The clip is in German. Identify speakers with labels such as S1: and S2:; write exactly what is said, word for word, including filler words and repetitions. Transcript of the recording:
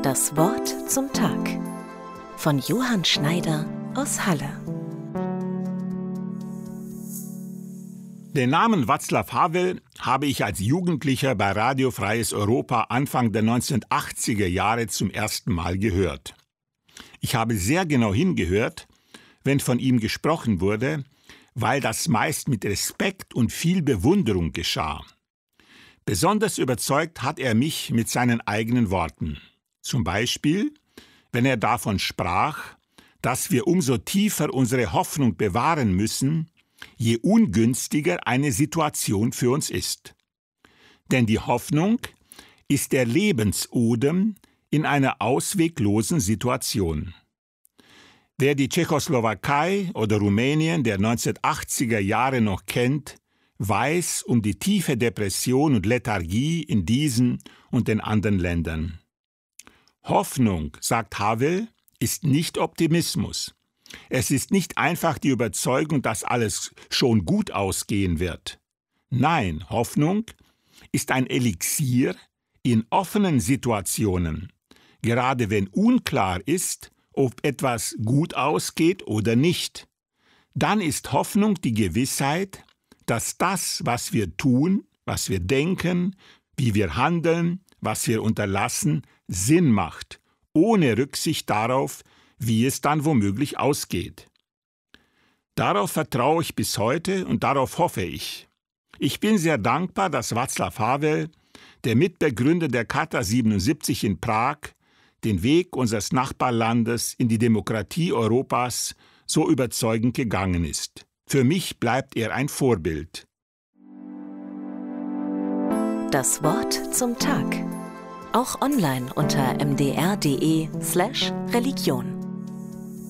S1: Das Wort zum Tag von Johann Schneider aus Halle.
S2: Den Namen Václav Havel habe ich als Jugendlicher bei Radio Freies Europa Anfang der neunzehnhundertachtziger Jahre zum ersten Mal gehört. Ich habe sehr genau hingehört, wenn von ihm gesprochen wurde, weil das meist mit Respekt und viel Bewunderung geschah. Besonders überzeugt hat er mich mit seinen eigenen Worten. Zum Beispiel, wenn er davon sprach, dass wir umso tiefer unsere Hoffnung bewahren müssen, je ungünstiger eine Situation für uns ist. Denn die Hoffnung ist der Lebensodem in einer ausweglosen Situation. Wer die Tschechoslowakei oder Rumänien der neunzehnhundertachtziger Jahre noch kennt, weiß um die tiefe Depression und Lethargie in diesen und den anderen Ländern. Hoffnung, sagt Havel, ist nicht Optimismus. Es ist nicht einfach die Überzeugung, dass alles schon gut ausgehen wird. Nein, Hoffnung ist ein Elixier in offenen Situationen, gerade wenn unklar ist, ob etwas gut ausgeht oder nicht. Dann ist Hoffnung die Gewissheit, dass das, was wir tun, was wir denken, wie wir handeln, was wir unterlassen, Sinn macht, ohne Rücksicht darauf, wie es dann womöglich ausgeht. Darauf vertraue ich bis heute und darauf hoffe ich. Ich bin sehr dankbar, dass Václav Havel, der Mitbegründer der Charta siebenundsiebzig in Prag, den Weg unseres Nachbarlandes in die Demokratie Europas so überzeugend gegangen ist. Für mich bleibt er ein Vorbild.
S1: Das Wort zum Tag. Auch online unter m d r punkt d e slash Religion.